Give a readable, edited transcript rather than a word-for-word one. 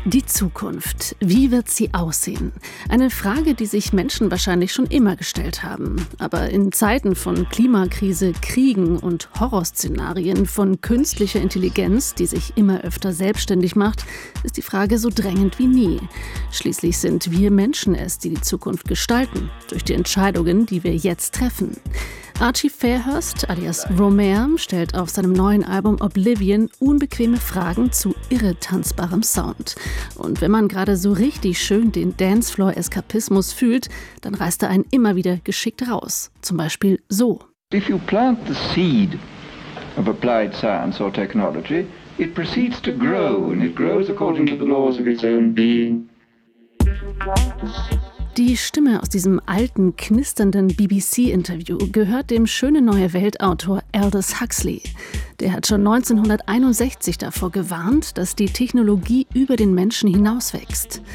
Die Zukunft. Wie wird sie aussehen? Eine Frage, die sich Menschen wahrscheinlich schon immer gestellt haben. Aber in Zeiten von Klimakrise, Kriegen und Horrorszenarien von künstlicher Intelligenz, die sich immer öfter selbstständig macht, ist die Frage so drängend wie nie. Schließlich sind wir Menschen es, die die Zukunft gestalten, durch die Entscheidungen, die wir jetzt treffen. Archie Fairhurst alias Romare stellt auf seinem neuen Album Oblivion unbequeme Fragen zu irretanzbarem Sound. Und wenn man gerade so richtig schön den Dancefloor-Eskapismus fühlt, dann reißt er einen immer wieder geschickt raus. Zum Beispiel so. If you plant the seed of applied science or technology, it proceeds to grow and it grows according to the laws of its own being. Die Stimme aus diesem alten, knisternden BBC-Interview gehört dem Schöne neue Welt-Autor Aldous Huxley. Der hat schon 1961 davor gewarnt, dass die Technologie über den Menschen hinauswächst.